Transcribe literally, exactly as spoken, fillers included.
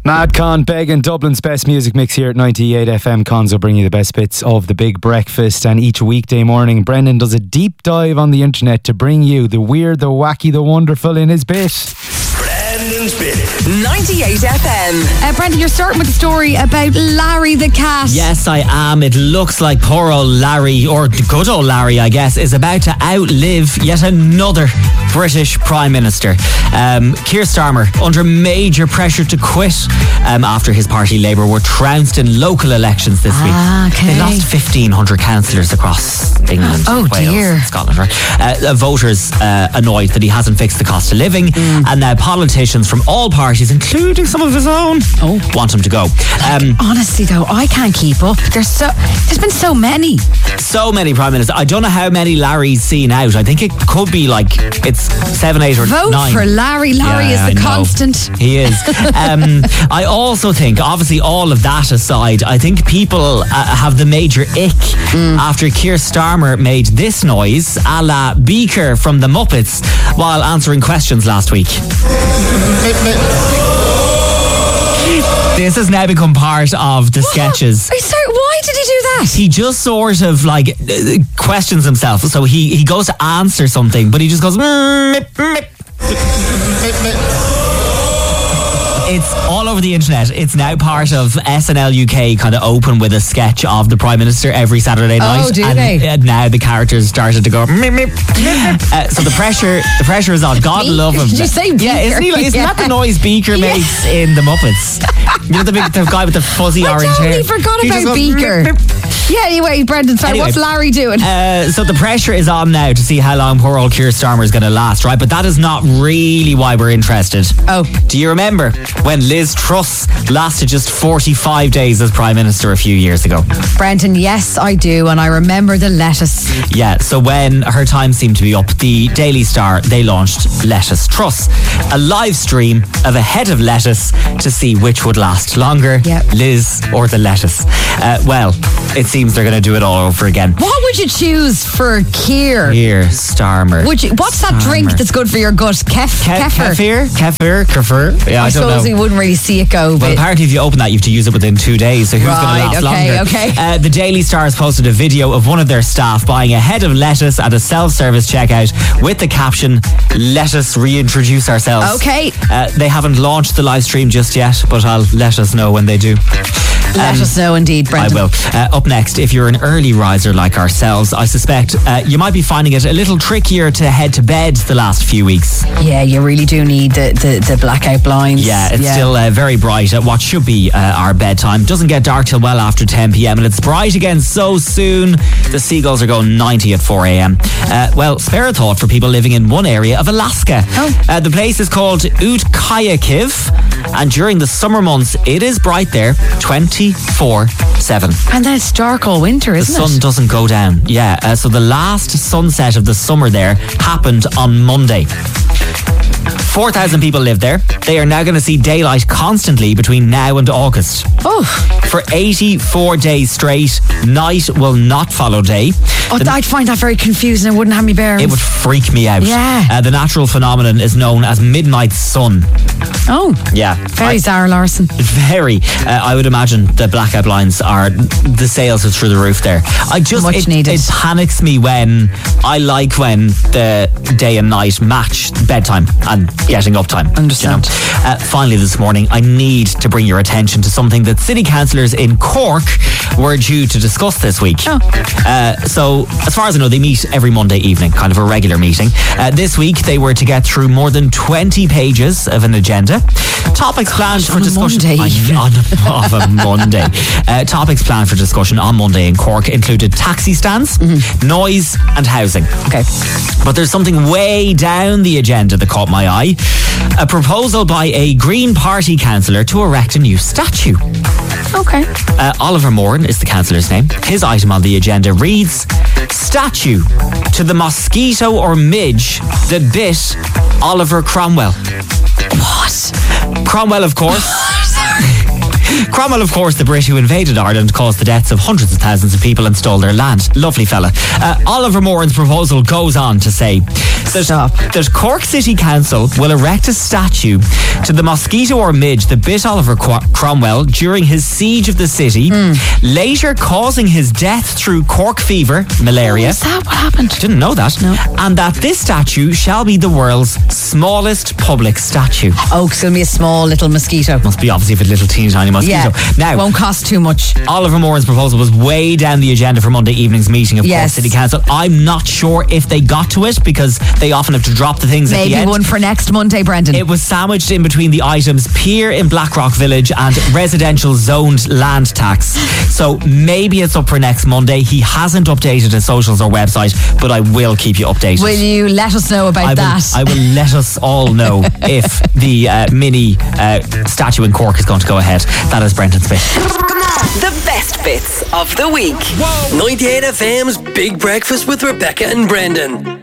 Mad Con, Beggin, Dublin's best music mix here at ninety-eight F M. Cons will bring you the best bits of the big breakfast, and each weekday morning Brendan does a deep dive on the internet to bring you the weird, the wacky, the wonderful in his bit. Brendan's Bit. ninety-eight F M. Uh, Brendan, you're starting with a story about Larry the cat. Yes, I am. It looks like poor old Larry, or good old Larry, I guess, is about to outlive yet another British Prime Minister. Um, Keir Starmer, under major pressure to quit um, after his party Labour were trounced in local elections this Ah, week. okay. They lost fifteen hundred councillors across England, Oh, Wales, dear. Scotland, right? Uh, voters uh, annoyed that he hasn't fixed the cost of living, Mm. and now politicians from all parties, including some of his own, Oh. want him to go. Um, Honestly, though, I can't keep up. There's so there's been so many. So many prime ministers. I don't know how many Larry's seen out. I think it could be like it's seven, eight, or Vote nine. for Larry. Larry Yeah, is the I know. constant. He is. um, I also think, obviously, all of that aside, I think people uh, have the major ick Mm. after Keir Starmer made this noise, a la Beaker from the Muppets, while answering questions last week. This has now become part of the sketches. Wait, sorry, why did he do that? He just sort of like uh, questions himself. So he, he goes to answer something, but he just goes. "Mm, mip, mip." It's all over the internet. It's now part of S N L U K, kind of open with a sketch of the Prime Minister every Saturday night. Oh, do and they? uh, now the characters started to go. "Mip, mip, mip." Uh, so the pressure, the pressure is on. God Beaker? love him. Did you say Yeah, Beaker? isn't, he, like- isn't Yeah. that the noise Beaker Yeah. makes in the Muppets? You know the big the guy with the fuzzy I orange totally hair. forgot He about just goes, Beaker. "Mip, mip." Yeah, anyway, Brendan, sorry, Anyway. what's Larry doing? Uh, so the pressure is on now to see how long poor old Keir Starmer is going to last, right? But that is not really why we're interested. Oh. Do you remember when Liz Truss lasted just forty-five days as Prime Minister a few years ago? Brendan, yes, I do, and I remember the lettuce. Yeah, so when her time seemed to be up, the Daily Star, they launched Lettuce Truss, a live stream of a head of lettuce to see which would last longer, Yep. Liz or the lettuce. Uh, well, it seems they're going to do it all over again. What would you choose for Keir? Keir Starmer. Would you, what's that drink Starmer. that's good for your gut? Kef, Ke- kefir. Kefir? Kefir? Kefir? Yeah, I, I don't suppose know. you wouldn't really see it go. Well, But apparently if you open that, you have to use it within two days, so who's going Right, to last okay, longer? okay. Uh, the Daily Star has posted a video of one of their staff buying a head of lettuce at a self-service checkout with the caption, "Let us reintroduce ourselves." Okay. Uh, they haven't launched the live stream just yet, but I'll let us know when they do. let Um, us know indeed, I Brendan. will. Uh, up next, if you're an early riser like ourselves, I suspect uh, you might be finding it a little trickier to head to bed the last few weeks. Yeah, you really do need the, the, the blackout blinds. Yeah, it's still uh, very bright at what should be uh, our bedtime. Doesn't get dark till well after ten p.m. and it's bright again so soon. The seagulls are going ninety at four a.m. Uh, well, spare a thought for people living in one area of Alaska. Oh. Uh, the place is called Utqiagvik, and during the summer months, it is bright there twenty-four seven. And then it's dark all winter, The isn't sun it? doesn't go down. Yeah, uh, so the last sunset of the summer there happened on Monday. four thousand people live there. They are now going to see daylight constantly between now and August. Oh, For eighty-four days straight, night will not follow day. oh The- I'd find that very confusing. It wouldn't have me bearings. it would freak me out. Yeah. Uh, the natural phenomenon is known as midnight sun. Oh, Yeah. very I- Zara Larson. Very. Uh, I would imagine the blackout blinds are, the sales are through the roof there. I just, Much it, needed. it panics me when, I like when the day and night match bedtime and getting up time. Understand. You know? Uh, finally this morning, I need to bring your attention to something that city councillors in Cork were due to discuss this week. Oh. Uh, so, as far as I know, they meet every Monday evening, kind of a regular meeting. Uh, this week, they were to get through more than twenty pages of an agenda. Topics planned for on a discussion Monday. I- on, of a Monday. Uh, topics planned for discussion on Monday in Cork included taxi stands, noise, and housing. Okay. But there's something way down the agenda that caught my eye. A proposal by a Green Party councillor to erect a new statue. Okay. Uh, Oliver Moran is the councillor's name. His item on the agenda reads, "Statue to the mosquito or midge that bit Oliver Cromwell." What? Cromwell, of course. Cromwell, of course, the Brit who invaded Ireland, caused the deaths of hundreds of thousands of people and stole their land. Lovely fella. Uh, Oliver Moran's proposal goes on to say, That, Stop. that Cork City Council will erect a statue to the mosquito or midge that bit Oliver Qu- Cromwell during his siege of the city, Mm. later causing his death through Cork fever, malaria. Oh, is that what happened? Didn't know that. No. And that this statue shall be the world's smallest public statue. Oh, it's going to be a small little mosquito. Must be obviously a little teeny tiny mosquito. Yeah. Now, Won't cost too much. Oliver Moran's proposal was way down the agenda for Monday evening's meeting of Cork Yes. City Council. I'm not sure if they got to it because they often have to drop the things at the Maybe end. one for next Monday, Brendan. It was sandwiched in between the items pier in Blackrock Village and residential zoned land tax. So maybe it's up for next Monday. He hasn't updated his socials or website, but I will keep you updated. Will you let us know about I will, that? I will let us all know if the uh, mini uh, statue in Cork is going to go ahead. That is Brendan Smith. The best bits of the week. ninety-eight F M's Big Breakfast with Rebecca and Brendan.